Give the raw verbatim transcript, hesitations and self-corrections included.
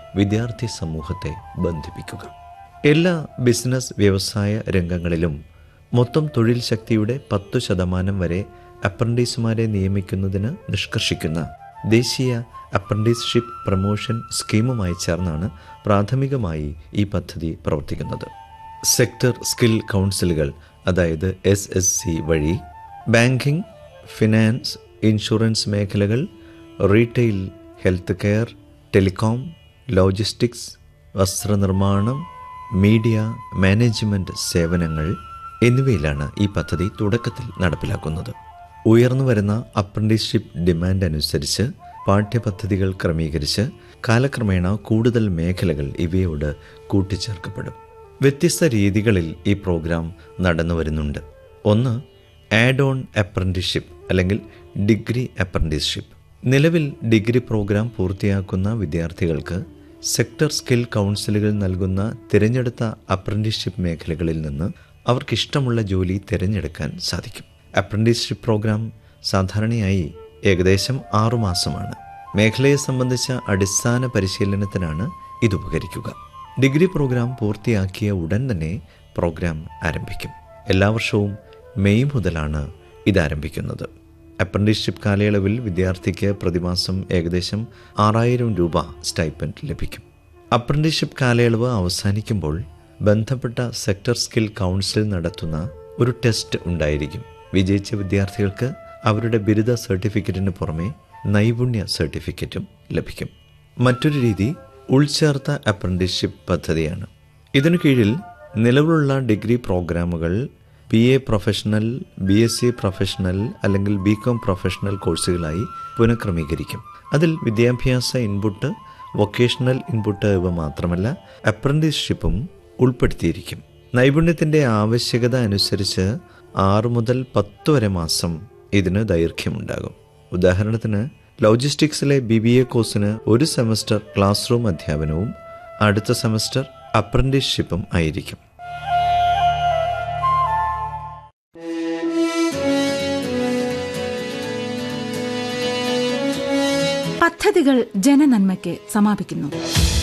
വിദ്യാർത്ഥി സമൂഹത്തെ ബന്ധിപ്പിക്കുക. എല്ലാ ബിസിനസ് വ്യവസായ രംഗങ്ങളിലും മൊത്തം തൊഴിൽ ശക്തിയുടെ പത്തു ശതമാനം വരെ അപ്രന്റീസുമാരെ നിയമിക്കുന്നതിന് നിഷ്കർഷിക്കുന്ന ദേശീയ അപ്രന്റീസ്ഷിപ്പ് പ്രൊമോഷൻ സ്കീമുമായി ചേർന്നാണ് പ്രാഥമികമായി ഈ പദ്ധതി പ്രവർത്തിക്കുന്നത്. സെക്ടർ സ്കിൽ കൗൺസിലുകൾ, അതായത് എസ് എസ് സി വഴി ബാങ്കിംഗ്, ഫിനാൻസ്, ഇൻഷുറൻസ് മേഖലകൾ, retail, health care, telecom, logistics, വസ്ത്രനിർമ്മാണം, media, management സേവനങ്ങൾ എന്നിവയിലാണ് ഈ പദ്ധതി തുടക്കത്തിൽ നടപ്പിലാക്കുന്നത്. ഉയർന്നു വരുന്ന അപ്രന്റീസ്ഷിപ്പ് ഡിമാൻഡ് അനുസരിച്ച് പാഠ്യപദ്ധതികൾ ക്രമീകരിച്ച് കാലക്രമേണ കൂടുതൽ മേഖലകൾ ഇവയോട് കൂട്ടിച്ചേർക്കപ്പെടും. വ്യത്യസ്ത രീതികളിൽ ഈ പ്രോഗ്രാം നടന്നു വരുന്നുണ്ട്. ഒന്ന്, ആഡ് ഓൺ അപ്രന്റീസ്ഷിപ്പ് അല്ലെങ്കിൽ ഡിഗ്രി അപ്രന്റീസ്ഷിപ്പ്. നിലവിൽ ഡിഗ്രി പ്രോഗ്രാം പൂർത്തിയാക്കുന്ന വിദ്യാർത്ഥികൾക്ക് സെക്ടർ സ്കിൽ കൗൺസിലുകൾ നൽകുന്ന തിരഞ്ഞെടുത്ത അപ്രന്റീസ്ഷിപ്പ് മേഖലകളിൽ നിന്ന് അവർക്കിഷ്ടമുള്ള ജോലി തിരഞ്ഞെടുക്കാൻ സാധിക്കും. അപ്രന്റീസ്ഷിപ്പ് പ്രോഗ്രാം സാധാരണയായി ഏകദേശം ആറുമാസമാണ്. മേഖലയെ സംബന്ധിച്ച അടിസ്ഥാന പരിശീലനത്തിനാണ് ഇത് ഉപകരിക്കുക. ഡിഗ്രി പ്രോഗ്രാം പൂർത്തിയാക്കിയ ഉടൻ തന്നെ പ്രോഗ്രാം ആരംഭിക്കും. എല്ലാ വർഷവും മെയ് മുതലാണ് ഇത് ആരംഭിക്കുന്നത്. അപ്രന്റീസ്ഷിപ്പ് കാലയളവിൽ വിദ്യാർത്ഥിക്ക് പ്രതിമാസം ഏകദേശം ആറായിരം രൂപ സ്റ്റൈപ്പൻഡ് ലഭിക്കും. അപ്രന്റീസ്ഷിപ്പ് കാലയളവ് അവസാനിക്കുമ്പോൾ ബന്ധപ്പെട്ട സെക്ടർ സ്കിൽ കൗൺസിൽ നടത്തുന്ന ഒരു ടെസ്റ്റ് ഉണ്ടായിരിക്കും. വിജയിച്ച വിദ്യാർത്ഥികൾക്ക് അവരുടെ ബിരുദ സർട്ടിഫിക്കറ്റിന് പുറമെ നൈപുണ്യ സർട്ടിഫിക്കറ്റും ലഭിക്കും. മറ്റൊരു രീതി ഉൾച്ചേർത്ത അപ്രന്റീസ്ഷിപ്പ് പദ്ധതിയാണ്. ഇതിനു കീഴിൽ നിലവിലുള്ള ഡിഗ്രി പ്രോഗ്രാമുകൾ B A professional, B S C professional അല്ലെങ്കിൽ ബി കോം പ്രൊഫഷണൽ കോഴ്സുകളായി പുനഃക്രമീകരിക്കും. അതിൽ വിദ്യാഭ്യാസ ഇൻപുട്ട്, വൊക്കേഷണൽ ഇൻപുട്ട് ഇവ മാത്രമല്ല അപ്രന്റീസ്ഷിപ്പും ഉൾപ്പെടുത്തിയിരിക്കും. നൈപുണ്യത്തിൻ്റെ ആവശ്യകത അനുസരിച്ച് ആറ് മുതൽ പത്ത് വരെ മാസം ഇതിന് ദൈർഘ്യമുണ്ടാകും. ഉദാഹരണത്തിന് ലോജിസ്റ്റിക്സിലെ ബി ബി എ കോഴ്സിന് ഒരു സെമസ്റ്റർ ക്ലാസ് റൂം അധ്യാപനവും അടുത്ത സെമസ്റ്റർ അപ്രന്റീസ്ഷിപ്പും ആയിരിക്കും. പദ്ധതികൾ ജനനന്മയ്ക്ക് സമാപിക്കുന്നു.